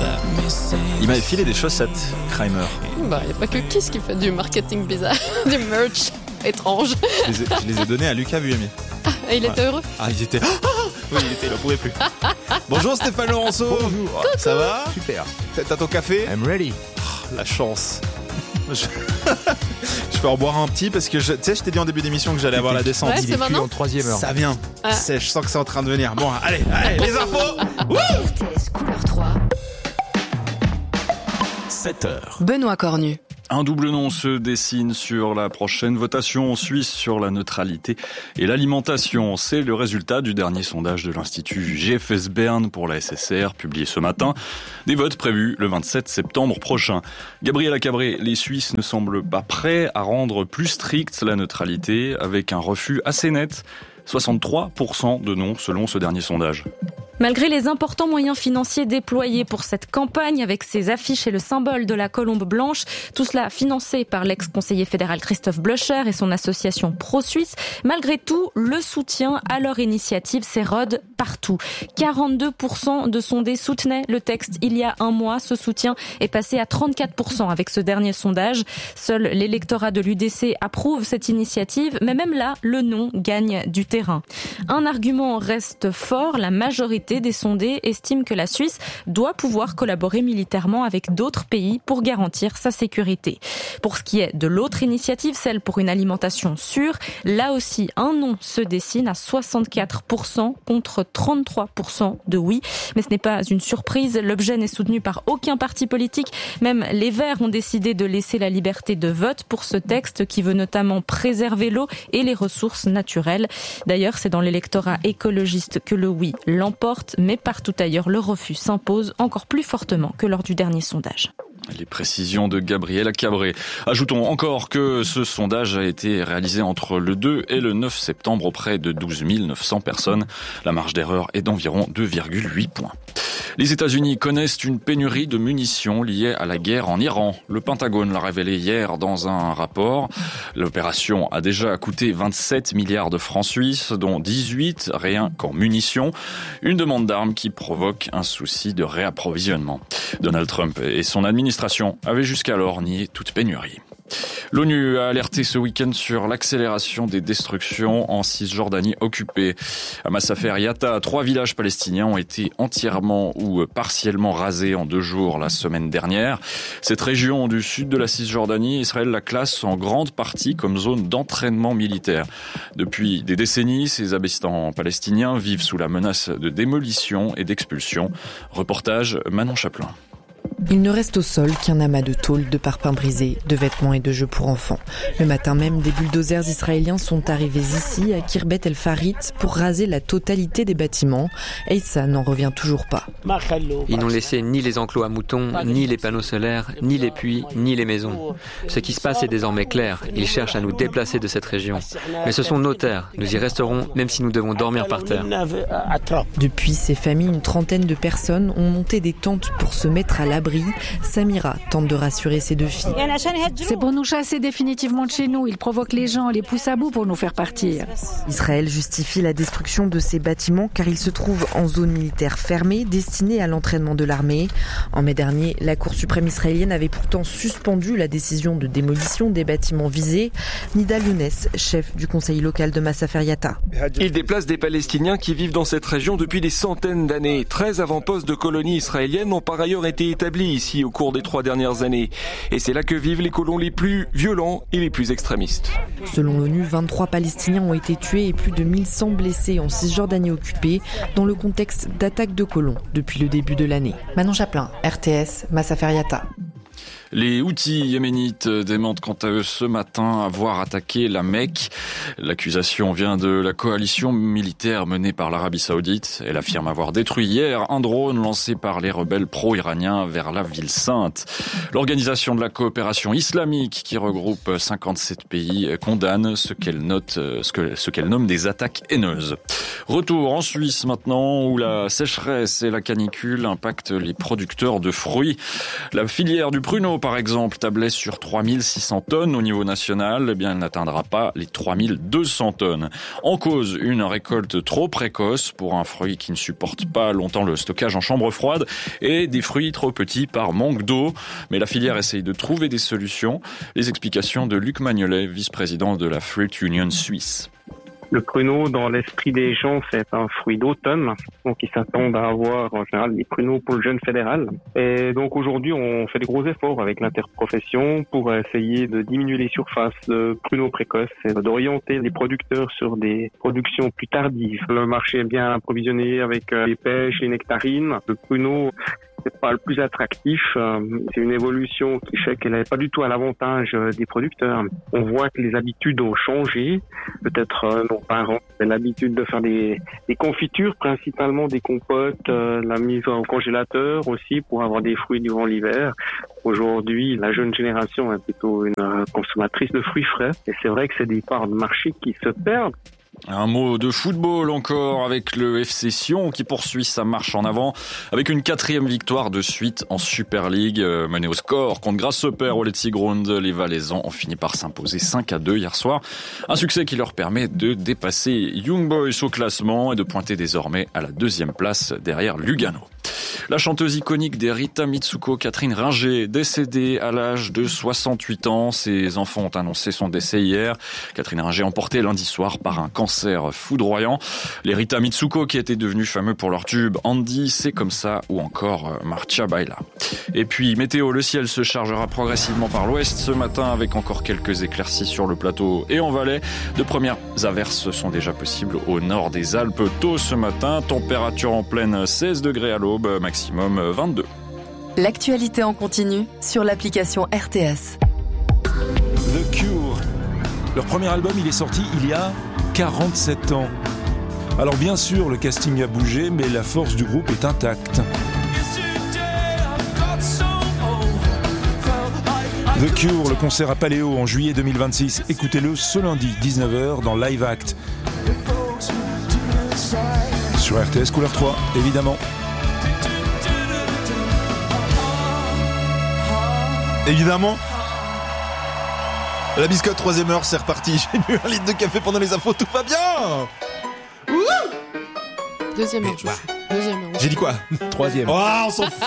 Il m'avait filé des chaussettes, Kramer. Bah, il n'y a pas que Kiss qui fait du marketing bizarre, du merch étrange. Je les ai donnés à Lucas Buemi. Et il était heureux. Ah, il était... Oui, il n'en pouvait plus. Bonjour Stéphane Laurenceau. Bonjour. Ça va ? Super. T'as ton café ? I'm ready. La chance. Je peux en boire un petit parce que tu sais, je t'ai dit en début d'émission que j'allais avoir la descente. Ouais, Il c'est est maintenant plus en 3e heure. Ça vient. Je sens que c'est en train de venir. Bon, allez, les infos. RTS couleur 3. 7h. Benoît Cornu. Un double nom se dessine sur la prochaine votation en Suisse sur la neutralité et l'alimentation. C'est le résultat du dernier sondage de l'Institut GFS Bern pour la SSR, publié ce matin. Des votes prévus le 27 septembre prochain. Gabriela Cabré, les Suisses ne semblent pas prêts à rendre plus stricte la neutralité, avec un refus assez net. 63% de non selon ce dernier sondage. Malgré les importants moyens financiers déployés pour cette campagne avec ses affiches et le symbole de la colombe blanche, tout cela financé par l'ex-conseiller fédéral Christophe Blöcher et son association pro-suisse, malgré tout, le soutien à leur initiative s'érode partout. 42% de sondés soutenaient le texte il y a un mois. Ce soutien est passé à 34% avec ce dernier sondage. Seul l'électorat de l'UDC approuve cette initiative, mais même là, le non gagne du terrain. Un argument reste fort, la majorité des sondés estiment que la Suisse doit pouvoir collaborer militairement avec d'autres pays pour garantir sa sécurité. Pour ce qui est de l'autre initiative, celle pour une alimentation sûre, là aussi un non se dessine à 64% contre 33% de oui. Mais ce n'est pas une surprise, l'objet n'est soutenu par aucun parti politique. Même les Verts ont décidé de laisser la liberté de vote pour ce texte qui veut notamment préserver l'eau et les ressources naturelles. D'ailleurs, c'est dans l'électorat écologiste que le oui l'emporte, mais partout ailleurs, le refus s'impose encore plus fortement que lors du dernier sondage. Les précisions de Gabriela Cabré. Ajoutons encore que ce sondage a été réalisé entre le 2 et le 9 septembre auprès de 12 900 personnes. La marge d'erreur est d'environ 2,8 points. Les États-Unis connaissent une pénurie de munitions liée à la guerre en Iran. Le Pentagone l'a révélé hier dans un rapport. L'opération a déjà coûté 27 milliards de francs suisses, dont 18 rien qu'en munitions. Une demande d'armes qui provoque un souci de réapprovisionnement. Donald Trump et son administration avaient jusqu'alors nié toute pénurie. L'ONU a alerté ce week-end sur l'accélération des destructions en Cisjordanie occupée. À Masafer Yatta, 3 villages palestiniens ont été entièrement ou partiellement rasés en 2 jours la semaine dernière. Cette région du sud de la Cisjordanie, Israël la classe en grande partie comme zone d'entraînement militaire. Depuis des décennies, ces habitants palestiniens vivent sous la menace de démolition et d'expulsion. Reportage Manon Chaplin. Il ne reste au sol qu'un amas de tôles, de parpaings brisés, de vêtements et de jeux pour enfants. Le matin même, des bulldozers israéliens sont arrivés ici, à Kirbet El Farit, pour raser la totalité des bâtiments. Et ça n'en revient toujours pas. Ils n'ont laissé ni les enclos à moutons, ni les panneaux solaires, ni les puits, ni les maisons. Ce qui se passe est désormais clair. Ils cherchent à nous déplacer de cette région. Mais ce sont nos terres. Nous y resterons, même si nous devons dormir par terre. Depuis ces familles, une trentaine de personnes ont monté des tentes pour se mettre à l'abri. Samira tente de rassurer ses 2 filles. C'est pour nous chasser définitivement de chez nous. Ils provoquent les gens, les poussent à bout pour nous faire partir. Israël justifie la destruction de ces bâtiments car ils se trouvent en zone militaire fermée, destinée à l'entraînement de l'armée. En mai dernier, la Cour suprême israélienne avait pourtant suspendu la décision de démolition des bâtiments visés. Nidal Younes, chef du conseil local de Masafer Yatta. Ils déplacent des Palestiniens qui vivent dans cette région depuis des centaines d'années. 13 avant-postes de colonies israéliennes ont par ailleurs été établis ici au cours des 3 dernières années. Et c'est là que vivent les colons les plus violents et les plus extrémistes. Selon l'ONU, 23 Palestiniens ont été tués et plus de 1100 blessés en Cisjordanie occupée dans le contexte d'attaques de colons depuis le début de l'année. Manon Chaplin, RTS, Masafer Yatta. Les Houthis yéménites démentent quant à eux ce matin avoir attaqué la Mecque. L'accusation vient de la coalition militaire menée par l'Arabie Saoudite. Elle affirme avoir détruit hier un drone lancé par les rebelles pro-iraniens vers la ville sainte. L'organisation de la coopération islamique, qui regroupe 57 pays, condamne ce qu'elle nomme des attaques haineuses. Retour en Suisse maintenant, où la sécheresse et la canicule impactent les producteurs de fruits. La filière du pruneau par exemple, tablait sur 3600 tonnes au niveau national, eh bien, elle n'atteindra pas les 3200 tonnes. En cause, une récolte trop précoce pour un fruit qui ne supporte pas longtemps le stockage en chambre froide et des fruits trop petits par manque d'eau. Mais la filière essaye de trouver des solutions. Les explications de Luc Magnolet, vice-président de la Fruit Union Suisse. Le pruneau, dans l'esprit des gens, c'est un fruit d'automne. Donc, ils s'attendent à avoir, en général, des pruneaux pour le jeune fédéral. Et donc, aujourd'hui, on fait des gros efforts avec l'interprofession pour essayer de diminuer les surfaces de pruneaux précoces et d'orienter les producteurs sur des productions plus tardives. Le marché est bien approvisionné avec les pêches, les nectarines. Le pruneau, c'est pas le plus attractif. C'est une évolution qui fait qu'elle n'est pas du tout à l'avantage des producteurs. On voit que les habitudes ont changé. Peut-être nos parents avaient l'habitude de faire des confitures, principalement des compotes, la mise au congélateur aussi pour avoir des fruits durant l'hiver. Aujourd'hui, la jeune génération est plutôt une consommatrice de fruits frais. Et c'est vrai que c'est des parts de marché qui se perdent. Un mot de football encore avec le FC Sion qui poursuit sa marche en avant avec une 4e victoire de suite en Super League. Menée au score contre Grasshopper au Letzigrund, les Valaisans ont fini par s'imposer 5-2 hier soir. Un succès qui leur permet de dépasser Young Boys au classement et de pointer désormais à la 2e place derrière Lugano. La chanteuse iconique des Rita Mitsuko, Catherine Ringer, décédée à l'âge de 68 ans. Ses enfants ont annoncé son décès hier. Catherine Ringer emportée lundi soir par un cancer foudroyant. Les Rita Mitsuko qui étaient devenus fameux pour leur tube Andy, C'est comme ça, ou encore Marcia Baila. Et puis météo, le ciel se chargera progressivement par l'ouest ce matin avec encore quelques éclaircies sur le plateau et en Valais. De premières averses sont déjà possibles au nord des Alpes tôt ce matin. Température en pleine 16 degrés à l'aube, maximum 22. L'actualité en continu sur l'application RTS. The Cure. Leur premier album, il est sorti il y a 47 ans. Alors bien sûr, le casting a bougé, mais la force du groupe est intacte. The Cure, le concert à Paléo en juillet 2026. Écoutez-le ce lundi, 19h, dans Live Act. Sur RTS Couleur 3, évidemment. Évidemment. La biscotte, 3e heure, c'est reparti. J'ai bu 1 litre de café pendant les infos, tout va bien. Deuxième heure. Deuxième heure. J'ai dit quoi ? 3e. Oh, on s'en fout.